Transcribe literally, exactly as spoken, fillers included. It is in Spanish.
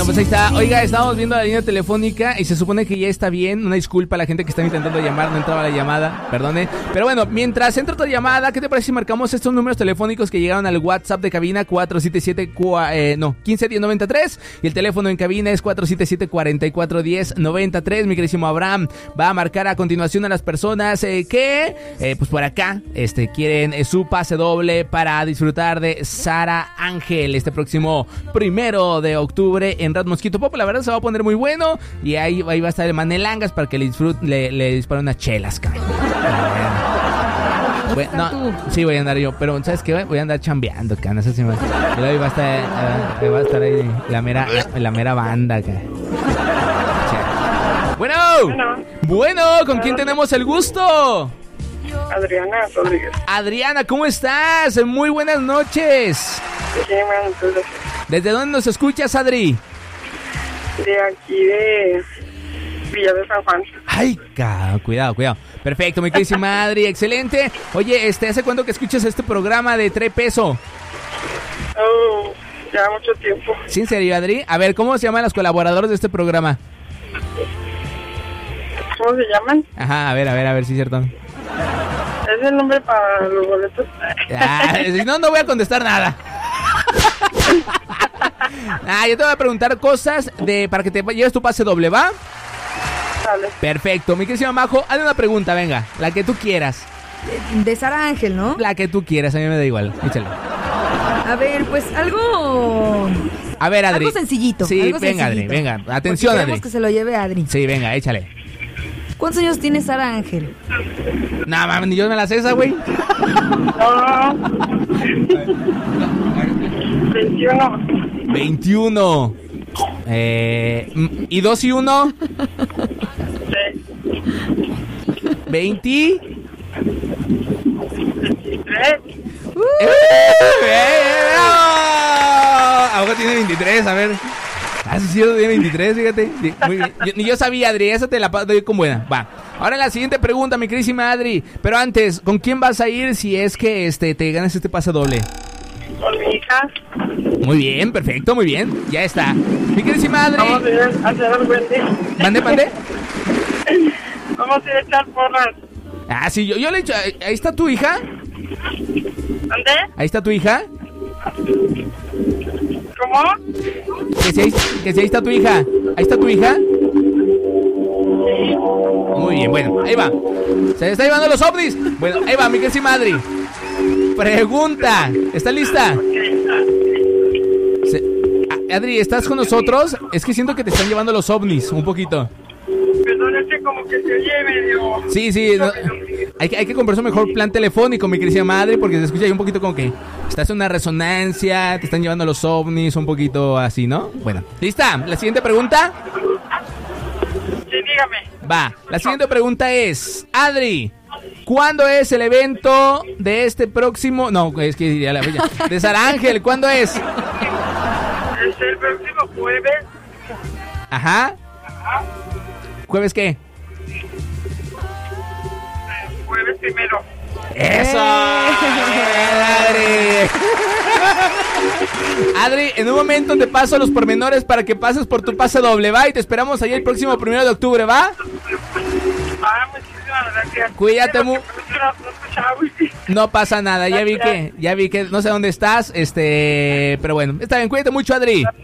pues ahí está. Oiga, estábamos viendo la línea telefónica y se supone que ya está bien. Una disculpa a la gente que está intentando llamar, no entraba la llamada, perdone. Pero bueno, mientras entra otra llamada, ¿qué te parece si marcamos estos números telefónicos que llegaron al WhatsApp de cabina? cuatro siete siete, eh, no, quince diez noventa y tres. Y el teléfono en cabina es cuatro siete siete, cuatro cuatro uno cero, noventa y tres. Mi queridísimo Abraham va a marcar a continuación a las personas eh, que, eh, pues por acá, este, quieren eh, su pase doble para disfrutar de Sara Ángel este próximo primero de octubre en Red Mosquito Pop. La verdad se va a poner muy bueno y ahí, ahí va a estar el Manelangas para que le, disfrut, le, le dispare unas chelas, cabrón. Bueno, no, sí voy a andar yo, pero ¿sabes qué? Voy a andar chambeando, cara. No sé si me... Y luego va a estar, uh, va a estar ahí la mera, la mera banda, cara. Bueno, bueno, bueno, ¿con quién tenemos el gusto? Adriana Rodríguez. Adriana, ¿cómo estás? Muy buenas noches. Sí, bueno, entonces, ¿desde dónde nos escuchas, Adri? de aquí de Villa de San Juan. Ay, cabrón, cuidado, cuidado. Perfecto, mi queridísima Adri, excelente. Oye, este, ¿hace cuánto que escuchas este programa de Tres Peso? Oh, ya mucho tiempo. ¿Sí, en serio, Adri? A ver, ¿cómo se llaman los colaboradores de este programa? ¿Cómo se llaman? Ajá, a ver, a ver, a ver, sí es cierto. Es el nombre para los boletos. Ah, si no, no voy a contestar nada. Ah, yo te voy a preguntar cosas de para que te lleves tu pase doble, ¿va? Dale. Perfecto, mi querida Majo, hazme una pregunta, venga, la que tú quieras. De Sara Ángel, ¿no? La que tú quieras, a mí me da igual, échale. A ver, pues algo... A ver, Adri. Algo sencillito. Sí, algo venga, sencillito. Adri, venga, atención, Porque Adri. queremos que se lo lleve Adri. Sí, venga, échale. ¿Cuántos años tiene Sara Ángel? Nah, mami, ni yo me la sé esa, güey. No. veintiuno. veintiuno. Eh, ¿y dos y uno? Sí. veinte. veintitrés. ¡Uh! ¡Eh, bravo! Ahora tiene veintitrés, a ver. Ah, sí, sí, tiene veintitrés, fíjate. Sí, muy bien. Yo, ni yo sabía, Adri, esa te la doy con buena. Va. Ahora la siguiente pregunta, mi queridísima Adri. Pero antes, ¿con quién vas a ir si es que este te ganas este pase doble? Con mi hija. Muy bien, perfecto, muy bien. Ya está. Mi queridísima Adri. Vamos a ir a hacer el Wendy. Mande, mande. Vamos a ir a echar porras. Ah, sí, yo, yo le he dicho. Ahí está tu hija. ¿Dónde? Ahí está tu hija. ¿Cómo? Que si ahí, que si ahí está tu hija. Ahí está tu hija. Muy bien, bueno, ahí va. Se está llevando los ovnis. Bueno, ahí va, mi queridísima Adri. Pregunta. ¿Está lista? Se... Ah, Adri, ¿estás con nosotros? Es que siento que te están llevando los ovnis un poquito. Perdón, es que como que se oye medio... Sí, sí, no, hay, que, hay que comprar un mejor plan telefónico, mi querida madre, porque se escucha ahí un poquito como que estás en una resonancia, te están llevando los ovnis, un poquito así, ¿no? Bueno, ¿lista? La siguiente pregunta. Sí, dígame. Va, la siguiente pregunta es, Adri, ¿cuándo es el evento de este próximo... No, es que diría la bella. De Sara Ángel, ¿cuándo es? Es el próximo jueves. Ajá. ¿Jueves qué? Jueves primero. ¡Eso! ¡Eh! Adri! Adri, en un momento te paso los pormenores para que pases por tu pase doble, ¿va? Y te esperamos ahí el próximo primero de octubre, ¿va? Ah, muchísimas gracias. Cuídate mu- No, no escuchaba, güey. No pasa nada, ya vi que, ya vi que no sé dónde estás, este, pero bueno, está bien, cuídate mucho, Adri.